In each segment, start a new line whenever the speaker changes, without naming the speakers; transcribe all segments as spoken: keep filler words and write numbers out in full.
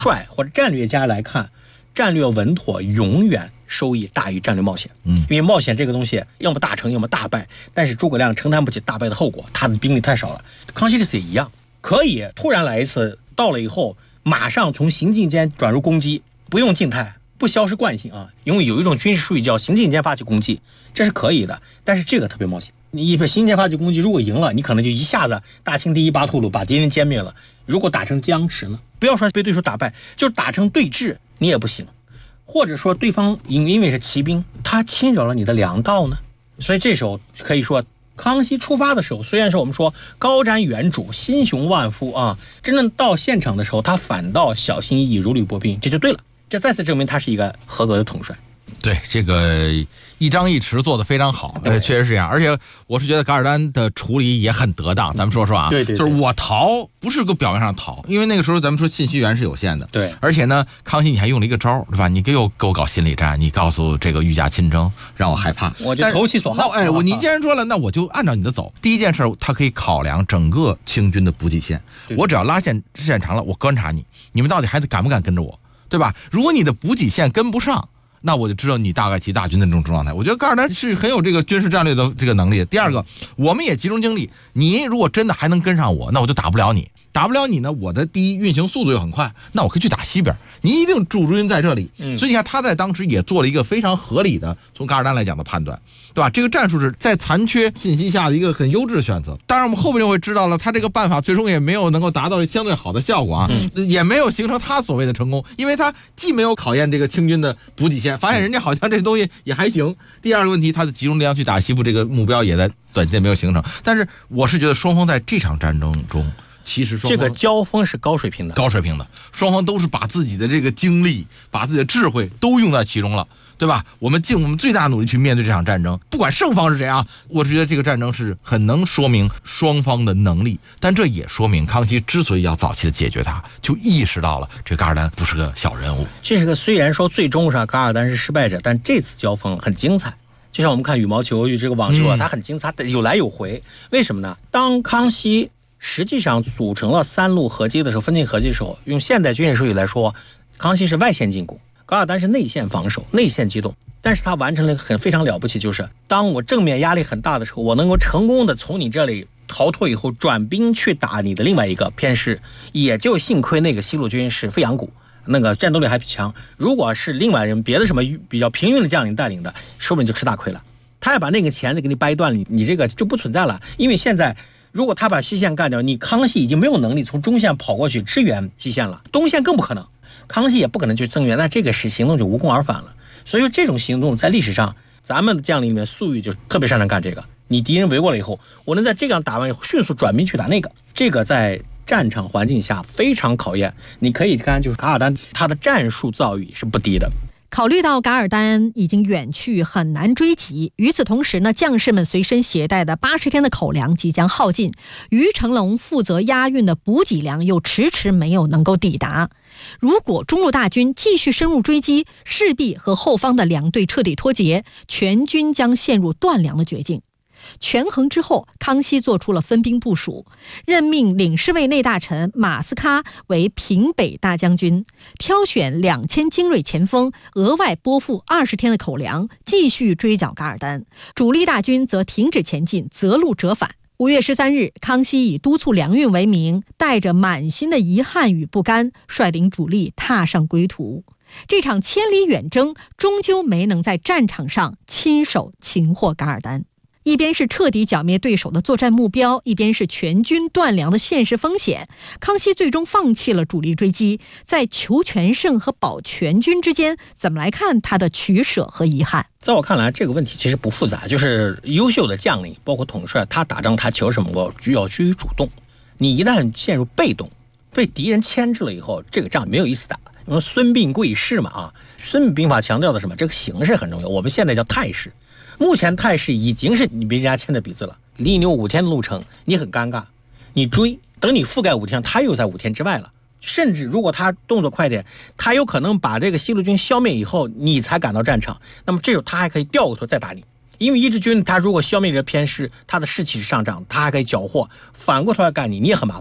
帅或者战略家来看，战略稳妥永远收益大于战略冒险。嗯，因为冒险这个东西要么大成要么大败，但是诸葛亮承担不起大败的后果，他的兵力太少了。康熙这次也一样，可以突然来一次，到了以后马上从行进间转入攻击，不用静态，不消失惯性啊，因为有一种军事术语叫行进间发起攻击，这是可以的，但是这个特别冒险。你一行进间发起攻击，如果赢了，你可能就一下子大清第一巴图鲁把敌人歼灭了。如果打成僵持呢？不要说被对手打败，就是打成对峙，你也不行。或者说对方因因为是骑兵，他侵扰了你的粮道呢？所以这时候可以说，康熙出发的时候，虽然说我们说高瞻远瞩、心雄万夫啊，真正到现场的时候，他反倒小心翼翼、如履薄冰，这就对了。这再次证明他是一个合格的统帅。
对，这个一张一弛做得非常好，呃，确实是这样。而且我是觉得噶尔丹的处理也很得当。咱们说实话啊，
对对对，
就是我逃不是个表面上逃，因为那个时候咱们说信息源是有限的。
对，
而且呢，康熙你还用了一个招，对吧？你给我给我搞心理战，你告诉这个御驾亲征，让我害怕，
我就投其所好。
哎，我你既然说了，那我就按照你的走。第一件事，他可以考量整个清军的补给线，我只要拉线线长了，我观察你，你们到底还敢不敢跟着我，对吧？如果你的补给线跟不上，那我就知道你大概其大军的这种状态。我觉得噶尔丹是很有这个军事战略的这个能力。第二个，我们也集中精力，你如果真的还能跟上我，那我就打不了你。打不了你呢，我的第一运行速度又很快，那我可以去打西边，你一定驻军在这里。嗯，所以你看他在当时也做了一个非常合理的从噶尔丹来讲的判断，对吧？这个战术是在残缺信息下的一个很优质的选择。当然我们后边就会知道了，他这个办法最终也没有能够达到相对好的效果啊，嗯、也没有形成他所谓的成功，因为他既没有考验这个清军的补给线，发现人家好像这东西也还行。第二个问题，他的集中力量去打西部这个目标也在短期内没有形成。但是我是觉得双方在这场战争中，其实
这个交锋是高水平的，
高水平的，双方都是把自己的这个精力、把自己的智慧都用在其中了，对吧？我们尽我们最大努力去面对这场战争，不管胜方是谁啊，我是觉得这个战争是很能说明双方的能力，但这也说明康熙之所以要早期的解决它，就意识到了这噶尔丹不是个小人物。
这是个虽然说最终上噶尔丹是失败者，但这次交锋很精彩。就像我们看羽毛球、这个网球啊，它很精彩，有来有回。为什么呢？当康熙实际上组成了三路合击的时候，分进合击的时候，用现代军事术语来说，康熙是外线进攻，噶尔丹是内线防守、内线机动。但是他完成了很非常了不起，就是当我正面压力很大的时候，我能够成功的从你这里逃脱以后，转兵去打你的另外一个偏师。也就幸亏那个西路军是飞扬谷，那个战斗力还比强。如果是另外人别的什么比较平庸的将领带领的，说不定就吃大亏了。他要把那个钳子给你掰断了，你这个就不存在了。因为现在如果他把西线干掉，你康熙已经没有能力从中线跑过去支援西线了，东线更不可能，康熙也不可能去增援，那这个是行动就无功而返了。所以说这种行动在历史上，咱们的将领里面粟裕就特别擅长干这个。你敌人围过了以后，我能在这样打完以后迅速转兵去打那个，这个在战场环境下非常考验。你可以看就是噶尔丹他的战术造诣是不低的。
考虑到噶尔丹已经远去，很难追及，与此同时呢，将士们随身携带的八十天的口粮即将耗尽，于成龙负责押运的补给粮又迟迟没有能够抵达。如果中路大军继续深入追击，势必和后方的两队彻底脱节，全军将陷入断粮的绝境。权衡之后，康熙做出了分兵部署，任命领侍卫内大臣马斯喀为平北大将军，挑选两千精锐前锋，额外拨付二十天的口粮，继续追剿噶尔丹。主力大军则停止前进，择路折返。五月十三日，康熙以督促粮运为名，带着满心的遗憾与不甘，率领主力踏上归途。这场千里远征终究没能在战场上亲手擒获噶尔丹。一边是彻底剿灭对手的作战目标，一边是全军断粮的现实风险，康熙最终放弃了主力追击。在求全胜和保全军之间，怎么来看他的取舍和遗憾？
在我看来，这个问题其实不复杂，就是优秀的将领包括统帅，他打仗他求什么，我要居于主动。你一旦陷入被动，被敌人牵制了以后，这个仗没有意思打。因为孙膑贵势嘛啊，孙膑兵法强调的什么？这个形势很重要，我们现在叫态势。目前态势已经是你被人家牵着鼻子了，离你有五天的路程，你很尴尬，你追，等你覆盖五天，他又在五天之外了。甚至如果他动作快点，他有可能把这个西路军消灭以后，你才赶到战场，那么这时候他还可以掉过头再打你。因为一支军他如果消灭这偏师，他的士气是上涨，他还可以缴获，反过头来干你，你也很麻烦。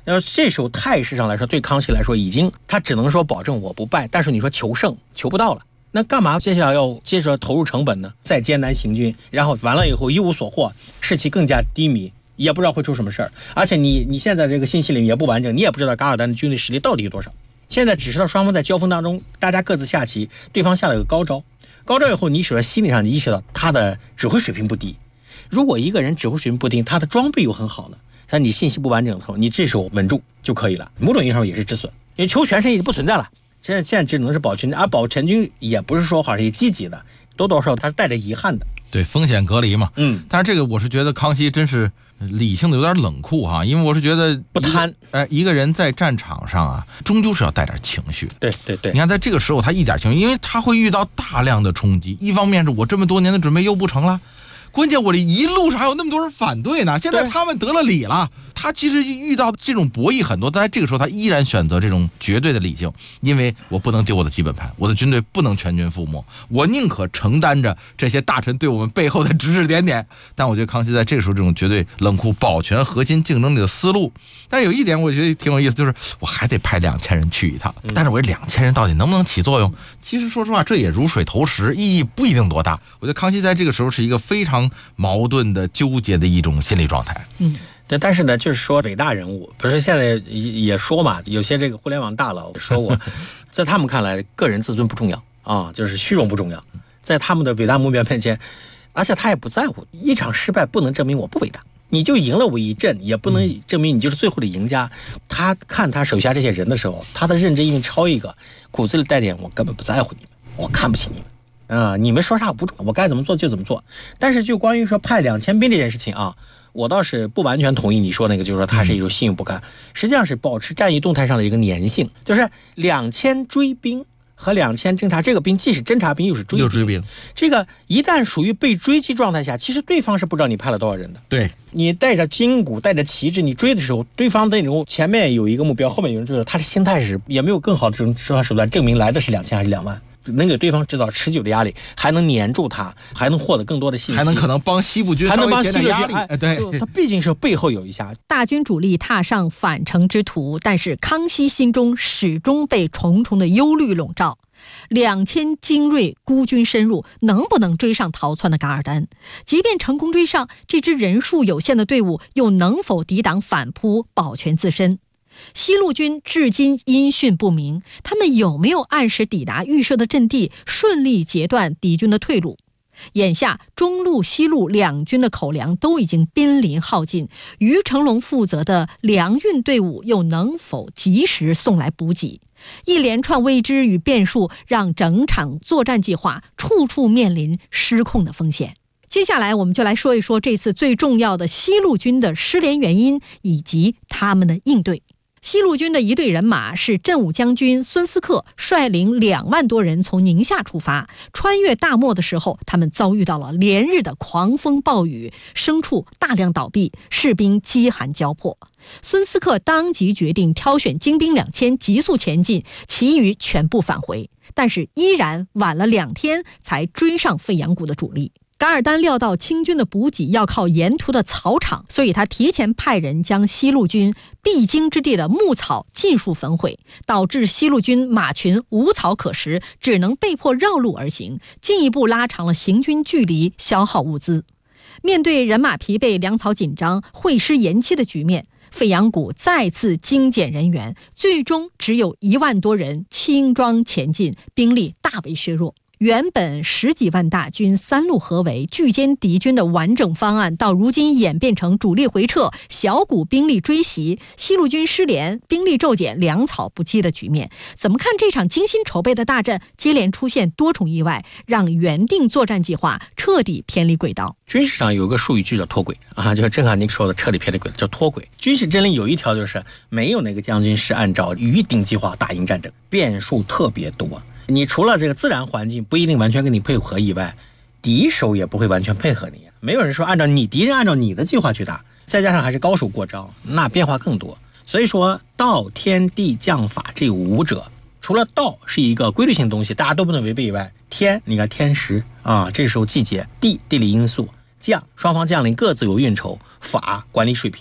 然后这时候态势上来说，对康熙来说已经他只能说保证我不败，但是你说求胜求不到了，那干嘛接下来要接着投入成本呢？再艰难行军，然后完了以后一无所获，士气更加低迷，也不知道会出什么事儿。而且你你现在这个信息里也不完整，你也不知道噶尔丹的军队实力到底有多少。现在只知道双方在交锋当中，大家各自下棋，对方下了个高招，高招以后，你首先心理上你意识到他的指挥水平不低。如果一个人指挥水平不低，他的装备又很好呢，但你信息不完整的时候，你这时候稳住就可以了。某种意义上也是止损，因为求全胜已经不存在了。现在现在只能是保全，而保全军也不是说好像积极的，多多少少他是带着遗憾的。
对，风险隔离嘛。
嗯，
但是这个我是觉得康熙真是理性的有点冷酷哈，因为我是觉得
不贪。
哎，一个人在战场上啊，终究是要带点情绪。
对对对，
你看在这个时候他一点情绪，因为他会遇到大量的冲击。一方面是我这么多年的准备又不成了，关键我这一路上还有那么多人反对呢。现在他们得了理了，他其实遇到这种博弈很多，但在这个时候他依然选择这种绝对的理性，因为我不能丢我的基本盘，我的军队不能全军覆没，我宁可承担着这些大臣对我们背后的指指点点。但我觉得康熙在这个时候这种绝对冷酷，保全核心竞争力的思路。但有一点我觉得挺有意思，就是我还得派两千人去一趟，但是我这两千人到底能不能起作用？其实说实话，这也如水投石，意义不一定多大。我觉得康熙在这个时候是一个非常矛盾的、纠结的一种心理状态。
嗯。对，但是呢，就是说伟大人物，不是现在也说嘛，有些这个互联网大佬说过，在他们看来，个人自尊不重要啊，就是虚荣不重要，在他们的伟大目标面前，而且他也不在乎，一场失败不能证明我不伟大，你就赢了我一阵，也不能证明你就是最后的赢家。他看他手下这些人的时候，他的认知因为超一个，骨子里带点我根本不在乎你们，我看不起你们啊、呃，你们说啥不重要，我该怎么做就怎么做。但是就关于说派两千兵这件事情啊。我倒是不完全同意你说那个，就是说他是一种信用不甘，实际上是保持战役动态上的一个粘性，就是两千追兵和两千侦察，这个兵既是侦察兵又是追兵，
又追兵，
这个一旦属于被追击状态下，其实对方是不知道你派了多少人的。
对，
你带着筋骨带着旗帜，你追的时候，对方的那种前面有一个目标，后面有人追，他的心态是也没有更好的这种手手段证明来的是两千还是两万。能给对方制造持久的压力，还能黏住他，还能获得更多的信息，
还能可能帮西部军，
还能帮西部军
压力。哎，对，
他毕竟是背后有一下。
大军主力踏上返程之途，但是康熙心中始终被重重的忧虑笼罩。两千精锐孤军深入，能不能追上逃窜的噶尔丹？即便成功追上，这支人数有限的队伍又能否抵挡反扑，保全自身？西路军至今音讯不明，他们有没有按时抵达预设的阵地，顺利截断敌军的退路？眼下中路、西路两军的口粮都已经濒临耗尽，于成龙负责的粮运队伍又能否及时送来补给？一连串未知与变数，让整场作战计划处处面临失控的风险。接下来我们就来说一说这次最重要的西路军的失联原因以及他们的应对。西路军的一队人马是镇武将军孙思克率领两万多人从宁夏出发，穿越大漠的时候，他们遭遇到了连日的狂风暴雨，牲畜大量倒闭，士兵饥寒交迫。孙思克当即决定挑选精兵两千急速前进，其余全部返回，但是依然晚了两天才追上费扬谷的主力。噶尔丹料到清军的补给要靠沿途的草场，所以他提前派人将西路军必经之地的牧草尽数焚毁，导致西路军马群无草可食，只能被迫绕路而行，进一步拉长了行军距离，消耗物资。面对人马疲惫、粮草紧张、会师延期的局面，费扬谷再次精简人员，最终只有一万多人轻装前进，兵力大为削弱。原本十几万大军三路合围拒歼敌军的完整方案，到如今演变成主力回撤，小股兵力追袭，西路军失联，兵力骤减，粮草不济的局面。怎么看这场精心筹备的大战接连出现多重意外，让原定作战计划彻底偏离轨道？
军事上有个术语就叫脱轨啊，就是郑汉宁说的彻底偏离轨道，叫脱轨。军事真理有一条就是没有哪个将军是按照预定计划打赢战争，变数特别多。你除了这个自然环境不一定完全跟你配合以外，敌手也不会完全配合你，没有人说按照你敌人按照你的计划去打，再加上还是高手过招，那变化更多。所以说道天地将法这五者，除了道是一个规律性的东西大家都不能违背以外，天你看天时啊，这时候季节，地地理因素，将双方将领各自有运筹，法管理水平，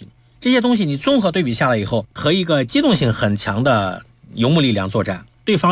这些东西你综合对比下来以后，和一个机动性很强的游牧力量作战，对方